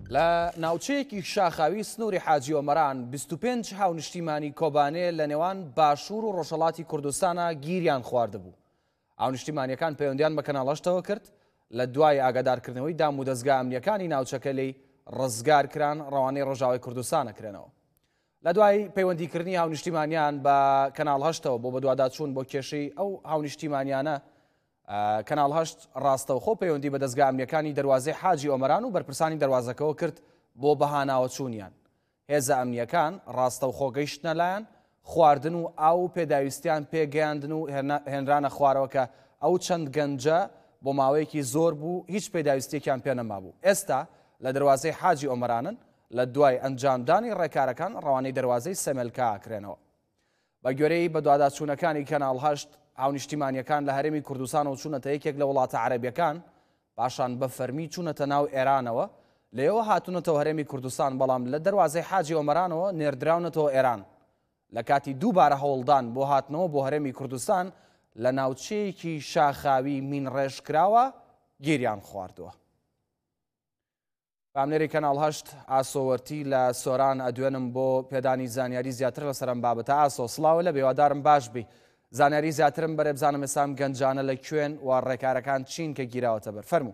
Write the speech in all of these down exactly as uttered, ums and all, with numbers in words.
لە ناوچەیەکی شاخاوی سنووری حاجی ئۆمەران بیست و پێنج هاونیشتیمانی کۆبانێ لە نێوان باشوور و ڕۆژهەڵاتی کوردستانە گیریان خواردبوو. هاونیشتیمانیەکان پەیوەندیان بە کەناڵ هەشتەوە کرد لە دوای ئاگادارکردنەوەی دام و دەستگا ئەمنیەکانی ناوچەکە لی ڕزگار کران ڕەوانەی ڕۆژاوای کوردستانە کرێنەوە. لە دوای پەیوەندیکردنی هاونیشتیمانیان بە کەناڵ هەشتەوە بۆ بەدواداچوون بۆ کێشەی ئەو هاونیشتیمانیانە، کەناڵ هەشت ڕاستەوخۆ پەیوەندی بە دەستگا ئەمنیەکانی دەواازەی حاجی ئۆمەران و بەرپرسانی دەواازەکەەوە کرد بۆ بەهاناوە چوونیان. هێزە ئەمنیەکان ڕاستەوخۆ گەیشتنە لایەن خواردن و ئاو پێداویستیان پێگەیاندن و هێنرانە خوارەوە کە ئەو چەند گەنجە بۆ ماوەیەکی زۆر بوو هیچ پێداویستێکیان پێ نەمابوو. ئێستا لە دەواازەی حاجی ئۆمەرانن لە دوای ئەنجامدانی ڕێکارەکان ڕەوانەی دەواازەی سەمێلکا ئاکرێنەوە. بە گوێرەی بەدواداچوونەکانی کەناڵ هەشت هاونیشتیمانیەکان لە هەرێمی کوردستانەوە چوونەتە یەکێک لە وڵاتە عەرەبیەکان، پاشان بە فەرمی چوونەتە ناو ئێرانەوە، لەوە هاتوونەتەوە هەرێمی کوردستان، بەڵام لە دەواازەی حاجی ئۆمەرانەوە نێردراونەتەوە ئێران. لە کاتی دووبارە هەوڵدان بۆ هاتنەوە بۆ هەرێمی کوردستان لە ناوچەیەکی شاخاوی مینڕێژکراوە گیریان خواردووە. کامنێری کەناڵ هەشت ئاسۆوەرتی لە سۆران ئەدوێنم بۆ پێدانی زانیاری زیاتر لەسەر ئەم بابەتە. ئاسۆ سڵاوە لە بێوادارم باش بی. زانیاری زیاترم بەرێ بزانم ئێسام گەنجانە لە کوێن و ڕێکارەکان چین کە گیراوەتە بەر. فەرموو.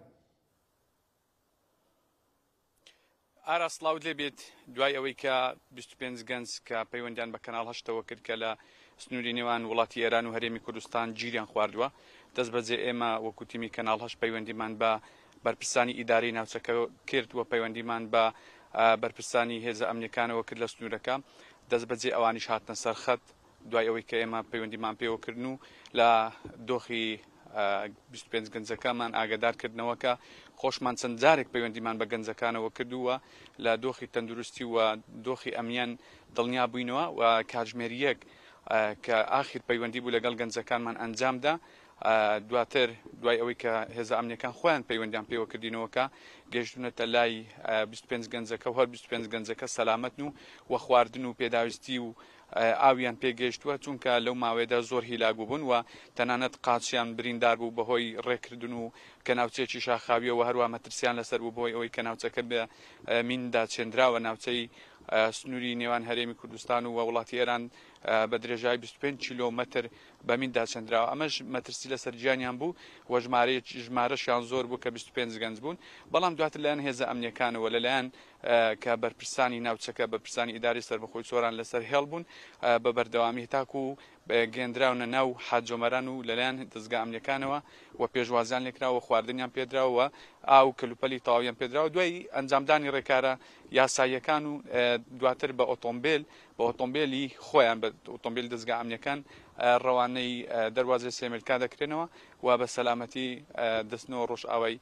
ئارا سڵاو لێبێت دوای ئەوەی کە بیست و پێنج گەنج کە پەیوەندیان بە کەناڵ هەشتەوە کرد کە لە سنووری نێوان وڵاتی ئێران و هەرێمی کوردستان گیریان خواردووە، دەست بەجێ ئێمە وەکو تیمی کەناڵ هەشت پەیوەندیمان بە بەرپرسانی ئیداری ناوچەکە کرد و پەیوەندیمان بە بەرپرسانی هێزە ئەمنیەکانەوە کرد لە سنوورەکە. دەست بەجێ ئەوانیش هاتنە سەرخەت دوای ئەوەی کە ئێمە پەیوەندیمان پێوەکردن و لە دۆخی بیست و پێنج گەنجەکەمان ئاگادارکردنەوە کە خۆشمان چەند جارێک پەیوەندیمان بە گەنجەکانەوە کردووە لە دۆخی تەندروستی و دۆخی ئەمنیان دڵنیا بووینەوە و کاتژمێریەک کە ئاخر پەیوەندی بوو لەگەڵ گەنجەکانمان ئەنجامدا. دواتر دوای ئەوەی کە هێزە ئەمنیەکان خۆیان پەیوەندیان پێوە کردینەوە کە گەیشتونەتە لای بیست و پێنج گەنجەکە و هەر بیست و پێنج گەنجەکە سەلامەتن و وە خواردن و پێداویستی و ئاویان پێگەیشتووە، چونکە لەو ماوەیەدا زۆر هیلاگو بوون و تەنانەت قاچیان بریندار بوو بەهۆی ڕێکردن و کە ناوچەیەکی شاخاویەوە هەروە مەترسیان لەسەر بوو بۆی ئەوەی کە ناوچەکە بە میندا چێنراوە ناوچەی سنووری نێوان هەرێمی کوردستان و وڵاتی ئێران بە درێژای بیست و پێنج کیلۆمەتر بە میندا چێنراوە. ئەمەش مەترسی لەسەر گیانیان بوو و ژمارەیەکی ژمارەشیان زۆر بوو کە بیست و پێنج گەنج بوون، بەڵام دواتر لەلایەن هێزە ئەمنیەکانەوە لەلایەن کە بەرپرسانی ناوچەکە بەرپرسانی ئیداری سەربەخۆی سۆران لەسەر هێڵ بوون بە بەردەوامی تاکو و گەێنراونە ناو حاجی ئۆمەران و لەلایەن دەستگا ئەمنیەکانەوە و پێشوازیان لێکراوە، خواردنیان پێدراوە، ئاو کەلوپەلی تەواویان پێدراوە. دوای ئەنجامدانی ڕێکارە یاساییەکان و دواتر بە ئۆتۆمبیل بە ئۆتۆمبیلی خۆیان بە ئۆتۆمبیل دەستگا ئەمنیەکان ڕەوانەی دەواازەی سێمێلکا دەکرێنەوە و بە سەلامەتی دەستنەوە ڕۆژئاوای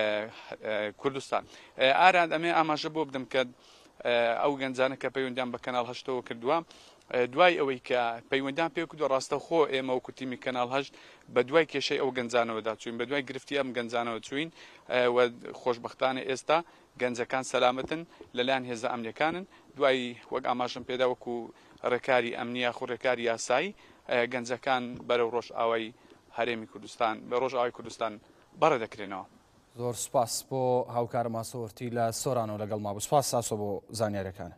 کوردستان. ئاران ئەمێ ئاماژە بۆ بدەم کە ئەو گەنجانە کە پەیوەندیان بە کەناڵ هەشتەوە کردووە، دوای ئەوەی کە پەیوەندیان پێ کردووە ڕاستەوخۆ ئێمە وەکو تیمی کەناڵ هەشت بە دوای کێشەی ئەو گەنجانەوەدا چوین، بە دوای گرفتی ئەم گەنجانەوە چوین و خۆشبەختانە ئێستا گەنجەکان سەلامەتن لەلایەن هێزە ئەمنیەکانن. دوای وەک ئاماژەم پێدا وەکو ڕێکاری ئەمنیە خۆ ڕێکاری یاسایی گەنجەکان بەرەو ڕۆژئاوای هەرێمی کوردستان بە ڕۆژئاوای کوردستان بەڕێ دەکرێنەوە. زۆر سپاس بۆ هاوکارم ئاسۆوەرتی لە سۆرانەوە لەگەڵ ما بوو. سپاس ساسۆ بۆ زانیاریەکانە.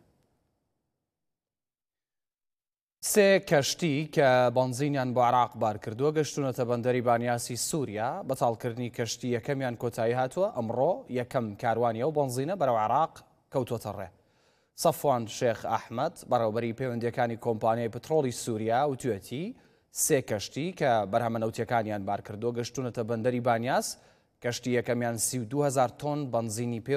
سێ کەشتی کە بەنزینیان بۆ عێراق بار کردووە گەشتونەتە بەندەری بانیاسی سووریا. بەتاڵکردنی کەشتی یەکەمیان کۆتایی هاتووە. ئەمڕۆ یەکەم کاروانیە و بەنزینە بەرەو عێراق کەوتۆتە ڕێ. سەفوان شێخ ئەحمەد بەڕێوەبەری پەیوەندیەکانی کۆمپانیای پترۆلی سووریا وتوێتی سێ کەشتی کە بەرهەمە نەوتیەکانیان بار کردووە گەشتونەتە بەندەری بانیاس. کەشتی یەکەمیان سی و دوو هەزار تۆن بەنزینی پێ